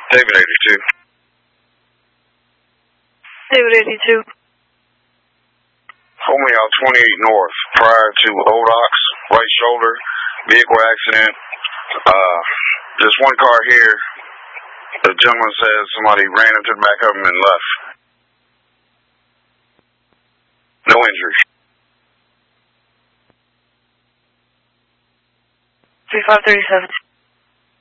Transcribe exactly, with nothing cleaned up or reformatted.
David eighty-two. David eighty-two. Romeo twenty-eight North, prior to Old Ox, right shoulder, vehicle accident. Uh, just one car here. The gentleman says somebody ran into the back of him and left. No injuries. three five thirty-seven.